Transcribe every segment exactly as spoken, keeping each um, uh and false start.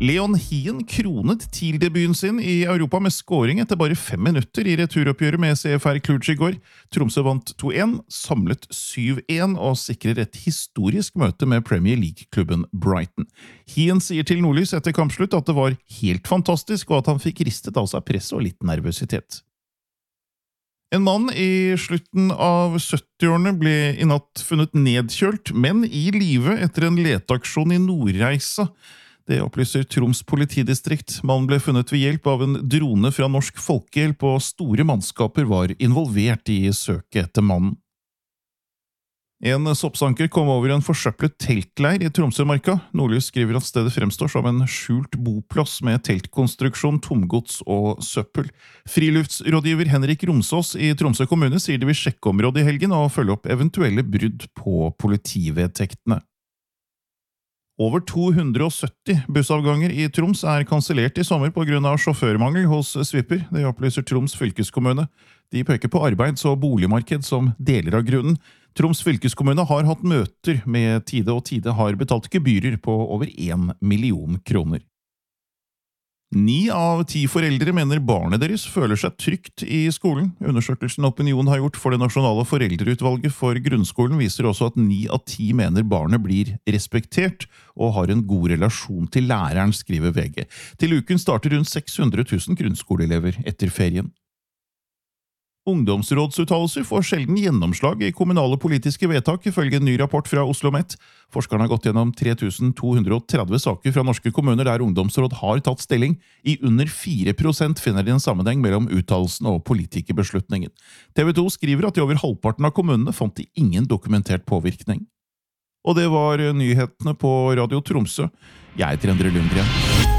Leon Hien kronet TIL-debuten sin i Europa med scoring etter bare fem minutter i returoppgjøret med C F R Cluj i går. Tromsø vant to en, samlet syv en og sikrer et historisk møte med Premier League-klubben Brighton. Hien sier til Nordlys etter kampslutt at det var helt fantastisk og at han fikk ristet av seg press og litt nervøsitet. En mann i slutten av syttiårene ble i natt funnet nedkjølt, men i live etter en leteaksjon i Nordreisa. Det opplyser Troms politidistrikt. Mannen ble funnet ved hjelp av en drone fra Norsk Folkehjelp, og store mannskaper var involvert i søket etter mannen. En soppsanker kom over en forsøplet teltleir i Tromsømarka. Nordlys skriver at stedet fremstår som en skjult boplass med teltkonstruksjon, tomgods og søppel. Friluftsrådgiver Henrik Romsås i Tromsø kommune sier de vil sjekke området i helgen og følge opp eventuelle brudd på politivedtektene. Over to hundre og sytti bussavganger i Troms er kansellert i sommer på grunn av sjåførmangel hos Svipper. Det opplyser Troms fylkeskommune. De peker på arbeids- og boligmarked som deler av grunnen. Troms fylkeskommune har hatt møter med Tide, og Tide har betalt gebyrer på over en million kroner. Ni av ti foreldre mener barnet deres føler seg trygt i skolen. Undersøkelsen Opinion har gjort for det nasjonale foreldreutvalget for grunnskolen viser også at ni av ti mener barnet blir respektert og har en god relasjon til læreren, skriver V G. Til uken starter rundt seks hundre tusen grunnskoleelever etter ferien. Ungdomsrådsuttalelser får sjelden gjennomslag i kommunale politiske vedtak, ifølge en ny rapport fra OsloMet. Forskerne har gått gjennom tre tusen to hundre og tretti saker fra norske kommuner der ungdomsråd har tatt stilling. I under fire prosent finner de en sammenheng mellom uttalelsen og politikerbeslutningen. T V to skriver at i over halvparten av kommunene fant de ingen dokumentert påvirkning. Og det var nyhetene på Radio Tromsø. Jeg heter Endre Lundgren.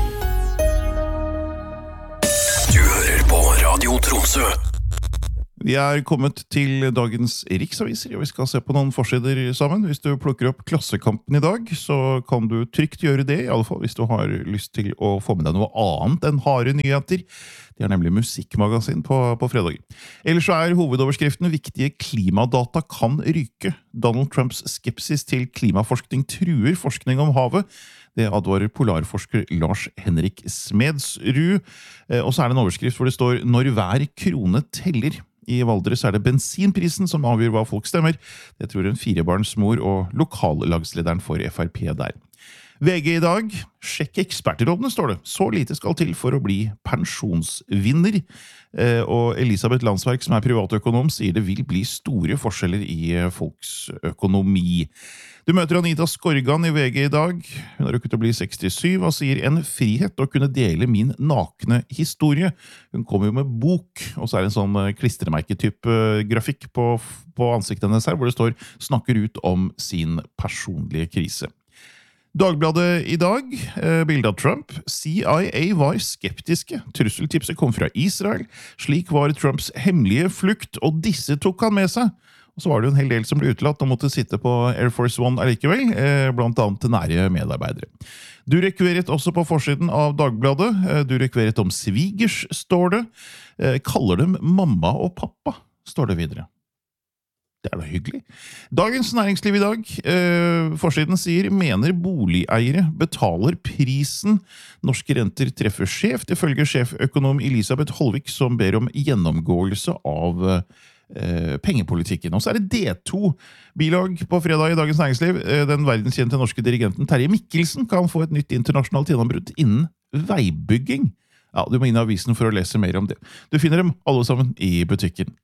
Du hører på Radio Tromsø. Vi er kommet til dagens riksaviser, og vi skal se på noen forsider sammen. Hvis du plukker opp Klassekampen i dag, så kan du trygt gjøre det, i alle fall hvis du har lyst til å få med deg noe annet enn harde nyheter. De har nemlig musikkmagasin på, på fredag. Ellers er hovedoverskriften «Viktige klimadata kan ryke». Donald Trumps skepsis til klimaforskning truer forskning om havet. Det advarer polarforsker Lars Henrik Smedsrud. Og så er det en overskrift hvor det står «Når hver krone teller». I Valdres er det bensinprisen som avgjør hva folk stemmer. Det tror en firebarnsmor og lokallagslederen for F R P der. V G i dag, sjekk ekspertrådene, står det. Så lite skal til for å bli pensjonsvinner. Og Elisabeth Landsverk, som er privatøkonom, sier det vil bli store forskjeller i folks økonomi. Du møter Anita Skorgan i V G i dag. Hun har rukket å bli sekstisju og sier en frihet å kunne dele min nakne historie. Hun kommer jo med bok, og så er det en sånn klistremerketype grafikk på, på ansiktet hennes her, hvor det står «Snakker ut om sin personlige krise». Dagbladet i dag, bilde av Trump. C I A var skeptiske. Trusseltipset kom fra Israel. Slik var Trumps hemmelige flukt, og disse tok han med seg. Og så var det jo en hel del som ble utelatt og måtte sitte på Air Force One allikevel, blant annet til nære medarbeidere. Du rekveret også på forsiden av Dagbladet. Du rekveret om svigers, står det. Kaller dem mamma og pappa, står det videre. Det er da hyggelig. Dagens Næringsliv i dag, eh, forsiden sier, mener boligeiere betaler prisen. Norske renter treffer skjevt, ifølge sjeføkonom Elisabeth Holvik, som ber om gjennomgåelse av eh, pengepolitikken. Og så er det D to bilag på fredag i Dagens Næringsliv. Eh, den verdenskjente norske dirigenten Terje Mikkelsen kan få et nytt internasjonalt gjennombrudd innen veibygging. Ja, du må inn i avisen for å lese mer om det. Du finner dem alle sammen i butikken.